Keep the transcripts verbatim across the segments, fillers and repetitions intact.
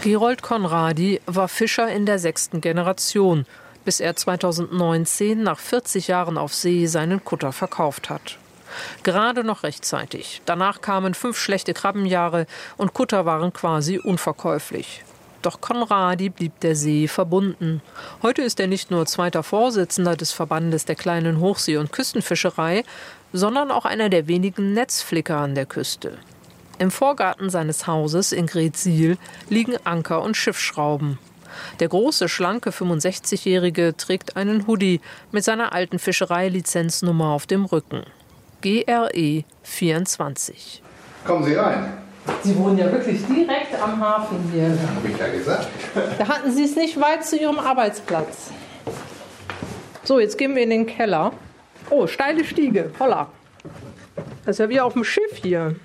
Gerold Conradi war Fischer in der sechsten Generation, bis er zweitausendneunzehn nach vierzig Jahren auf See seinen Kutter verkauft hat. Gerade noch rechtzeitig. Danach kamen fünf schlechte Krabbenjahre und Kutter waren quasi unverkäuflich. Doch Conradi blieb der See verbunden. Heute ist er nicht nur zweiter Vorsitzender des Verbandes der kleinen Hochsee- und Küstenfischerei, sondern auch einer der wenigen Netzflicker an der Küste. Im Vorgarten seines Hauses in Greetsiel liegen Anker und Schiffsschrauben. Der große, schlanke fünfundsechzigjährige trägt einen Hoodie mit seiner alten Fischereilizenznummer auf dem Rücken. G R E vierundzwanzig. Kommen Sie rein. Sie wohnen ja wirklich direkt am Hafen hier. Ja, habe ich ja gesagt. Da hatten Sie es nicht weit zu Ihrem Arbeitsplatz. So, jetzt gehen wir in den Keller. Oh, steile Stiege. Holla. Das ist ja wie auf dem Schiff hier.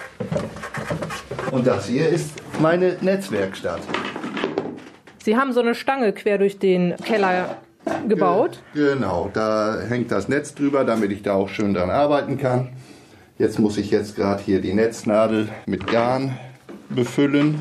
Und das hier ist meine Netzwerkstatt. Sie haben so eine Stange quer durch den Keller gebaut? Genau, da hängt das Netz drüber, damit ich da auch schön dran arbeiten kann. Jetzt muss ich jetzt gerade hier die Netznadel mit Garn befüllen.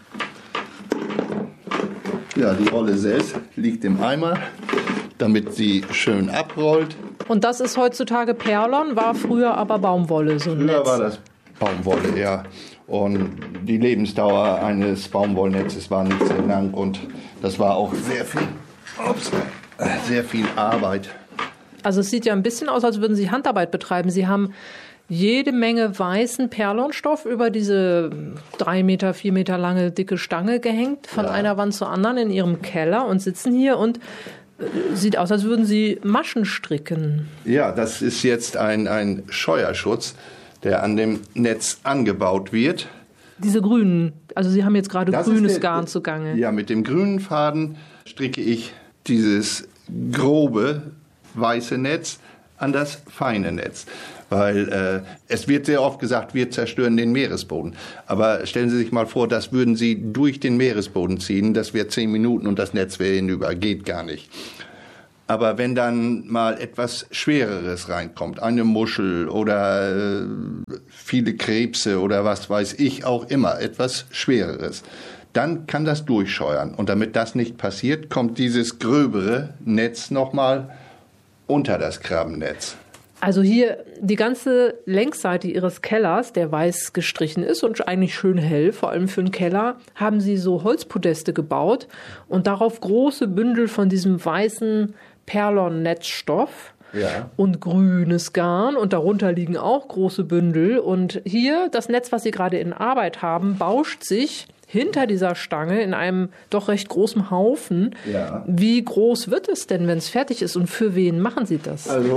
Ja, die Rolle selbst liegt im Eimer, damit sie schön abrollt. Und das ist heutzutage Perlon, war früher aber Baumwolle, so ein Früher Netz. war das Baumwolle, ja. Und die Lebensdauer eines Baumwollnetzes war nicht sehr lang und das war auch sehr viel, ups, sehr viel Arbeit. Also es sieht ja ein bisschen aus, als würden Sie Handarbeit betreiben. Sie haben jede Menge weißen Perlonstoff über diese drei Meter, vier Meter lange dicke Stange gehängt, von ja. einer Wand zur anderen in Ihrem Keller und sitzen hier und sieht aus, als würden Sie Maschen stricken. Ja, das ist jetzt ein, ein Scheuerschutz, der an dem Netz angebaut wird. Diese grünen, also Sie haben jetzt gerade das grünes der, Garn zugange. Ja, mit dem grünen Faden stricke ich dieses grobe weiße Netz an das feine Netz. Weil äh, es wird sehr oft gesagt, wir zerstören den Meeresboden. Aber stellen Sie sich mal vor, das würden Sie durch den Meeresboden ziehen. Das wäre zehn Minuten und das Netz wäre hinüber. Geht gar nicht. Aber wenn dann mal etwas Schwereres reinkommt, eine Muschel oder äh, viele Krebse oder was weiß ich auch immer, etwas Schwereres, dann kann das durchscheuern. Und damit das nicht passiert, kommt dieses gröbere Netz nochmal unter das Krabbennetz. Also hier die ganze Längsseite Ihres Kellers, der weiß gestrichen ist und eigentlich schön hell, vor allem für einen Keller, haben Sie so Holzpodeste gebaut und darauf große Bündel von diesem weißen Perlon-Netzstoff ja. und grünes Garn und darunter liegen auch große Bündel. Und hier das Netz, was Sie gerade in Arbeit haben, bauscht sich hinter dieser Stange in einem doch recht großen Haufen. Ja. Wie groß wird es denn, wenn es fertig ist und für wen machen Sie das? Also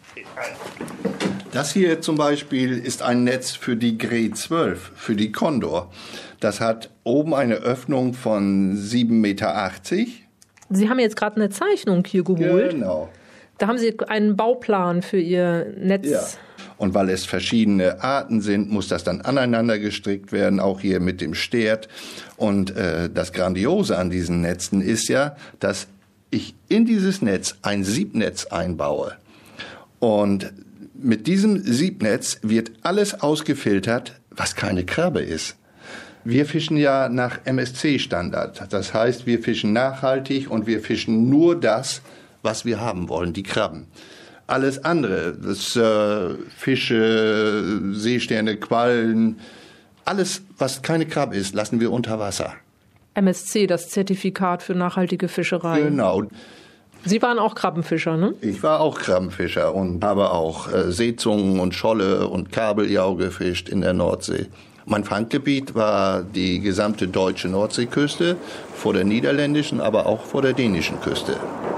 das hier zum Beispiel ist ein Netz für die Gray zwölf, für die Condor. Das hat oben eine Öffnung von sieben Meter achtzig. Sie haben jetzt gerade eine Zeichnung hier geholt. Genau. Da haben Sie einen Bauplan für Ihr Netz. Ja. Und weil es verschiedene Arten sind, muss das dann aneinander gestrickt werden, auch hier mit dem Stert. Und äh, das Grandiose an diesen Netzen ist ja, dass ich in dieses Netz ein Siebnetz einbaue. Und mit diesem Siebnetz wird alles ausgefiltert, was keine Krabbe ist. Wir fischen ja nach M S C-Standard. Das heißt, wir fischen nachhaltig und wir fischen nur das, was wir haben wollen, die Krabben. Alles andere, das äh, Fische, Seesterne, Quallen, alles, was keine Krabbe ist, lassen wir unter Wasser. M S C, das Zertifikat für nachhaltige Fischerei. Genau. Sie waren auch Krabbenfischer, ne? Ich war auch Krabbenfischer und habe auch äh, Seezungen und Scholle und Kabeljau gefischt in der Nordsee. Mein Fanggebiet war die gesamte deutsche Nordseeküste, vor der niederländischen, aber auch vor der dänischen Küste.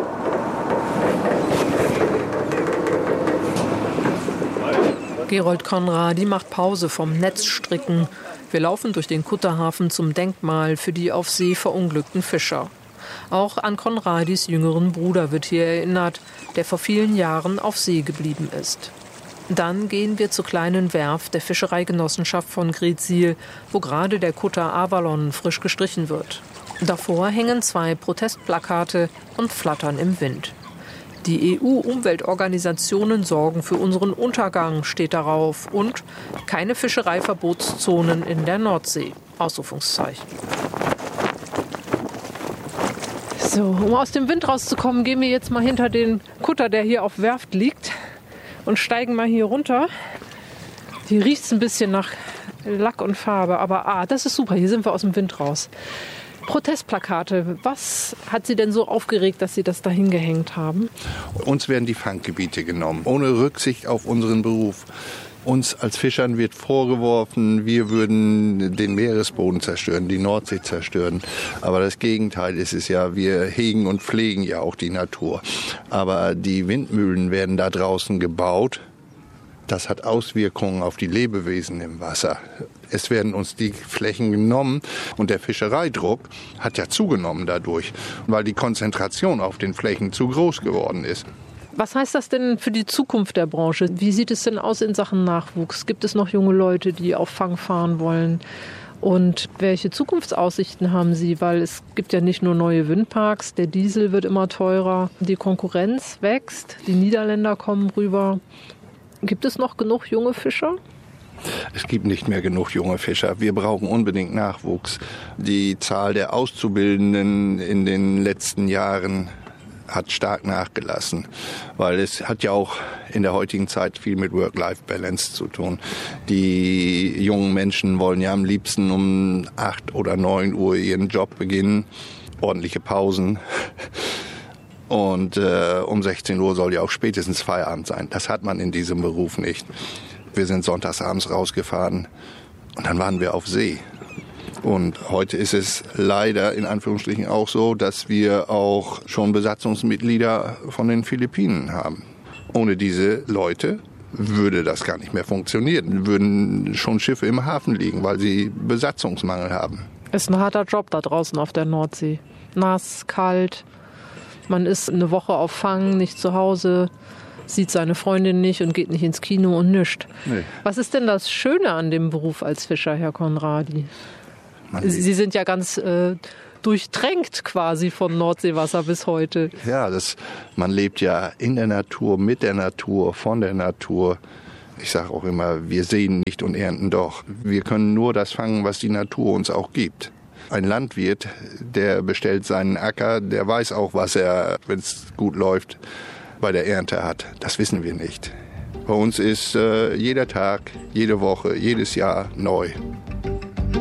Gerold Conradi macht Pause vom Netzstricken. Wir laufen durch den Kutterhafen zum Denkmal für die auf See verunglückten Fischer. Auch an Conradis jüngeren Bruder wird hier erinnert, der vor vielen Jahren auf See geblieben ist. Dann gehen wir zur kleinen Werft der Fischereigenossenschaft von Greetsiel, wo gerade der Kutter Avalon frisch gestrichen wird. Davor hängen zwei Protestplakate und flattern im Wind. Die E U-Umweltorganisationen sorgen für unseren Untergang, steht darauf. Und keine Fischereiverbotszonen in der Nordsee. Ausrufungszeichen. So, um aus dem Wind rauszukommen, gehen wir jetzt mal hinter den Kutter, der hier auf Werft liegt, und steigen mal hier runter. Hier riecht es ein bisschen nach Lack und Farbe, aber ah, das ist super, hier sind wir aus dem Wind raus. Protestplakate, was hat Sie denn so aufgeregt, dass Sie das da hingehängt haben? Uns werden die Fanggebiete genommen, ohne Rücksicht auf unseren Beruf. Uns als Fischern wird vorgeworfen, wir würden den Meeresboden zerstören, die Nordsee zerstören. Aber das Gegenteil ist es ja, wir hegen und pflegen ja auch die Natur. Aber die Windmühlen werden da draußen gebaut. Das hat Auswirkungen auf die Lebewesen im Wasser. Es werden uns die Flächen genommen und der Fischereidruck hat ja zugenommen dadurch, weil die Konzentration auf den Flächen zu groß geworden ist. Was heißt das denn für die Zukunft der Branche? Wie sieht es denn aus in Sachen Nachwuchs? Gibt es noch junge Leute, die auf Fang fahren wollen? Und welche Zukunftsaussichten haben Sie? Weil es gibt ja nicht nur neue Windparks, der Diesel wird immer teurer, die Konkurrenz wächst, die Niederländer kommen rüber. Gibt es noch genug junge Fischer? Es gibt nicht mehr genug junge Fischer. Wir brauchen unbedingt Nachwuchs. Die Zahl der Auszubildenden in den letzten Jahren hat stark nachgelassen, weil es hat ja auch in der heutigen Zeit viel mit Work-Life-Balance zu tun. Die jungen Menschen wollen ja am liebsten um acht oder neun Uhr ihren Job beginnen, ordentliche Pausen. Und äh, um sechzehn Uhr soll ja auch spätestens Feierabend sein. Das hat man in diesem Beruf nicht. Wir sind sonntagsabends rausgefahren und dann waren wir auf See. Und heute ist es leider in Anführungsstrichen auch so, dass wir auch schon Besatzungsmitglieder von den Philippinen haben. Ohne diese Leute würde das gar nicht mehr funktionieren. Würden schon Schiffe im Hafen liegen, weil sie Besatzungsmangel haben. Ist ein harter Job da draußen auf der Nordsee. Nass, kalt. Man ist eine Woche auf Fang, nicht zu Hause, sieht seine Freundin nicht und geht nicht ins Kino und nischt. Nee. Was ist denn das Schöne an dem Beruf als Fischer, Herr Conradi? Sie sind ja ganz äh, durchtränkt quasi von Nordseewasser bis heute. Ja, das, man lebt ja in der Natur, mit der Natur, von der Natur. Ich sage auch immer, wir sehen nicht und ernten doch. Wir können nur das fangen, was die Natur uns auch gibt. Ein Landwirt, der bestellt seinen Acker, der weiß auch, was er, wenn es gut läuft, bei der Ernte hat. Das wissen wir nicht. Bei uns ist äh, jeder Tag, jede Woche, jedes Jahr neu.